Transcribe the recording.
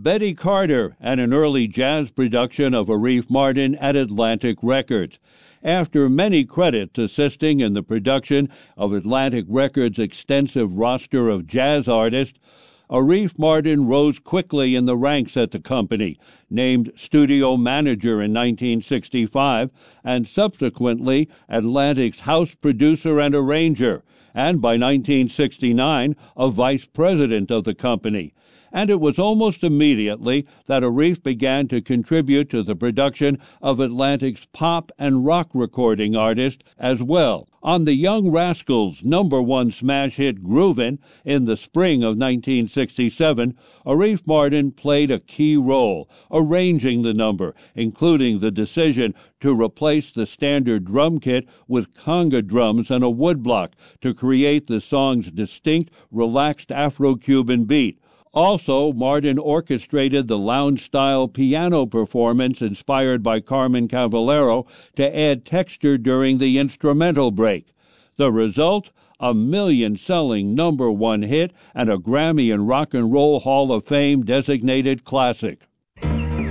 Betty Carter and an early jazz production of Arif Mardin at Atlantic Records. After many credits assisting in the production of Atlantic Records' extensive roster of jazz artists, Arif Mardin rose quickly in the ranks at the company, named studio manager in 1965, and subsequently Atlantic's house producer and arranger, and by 1969 a vice president of the company. And it was almost immediately that Arif began to contribute to the production of Atlantic's pop and rock recording artists as well. On the Young Rascals' #1 smash hit Groovin' in the spring of 1967, Arif Mardin played a key role, arranging the number, including the decision to replace the standard drum kit with conga drums and a woodblock to create the song's distinct, relaxed Afro-Cuban beat. Also, Mardin orchestrated the lounge-style piano performance inspired by Carmen Cavallero to add texture during the instrumental break. The result? A million-selling #1 hit and a Grammy and Rock and Roll Hall of Fame designated classic.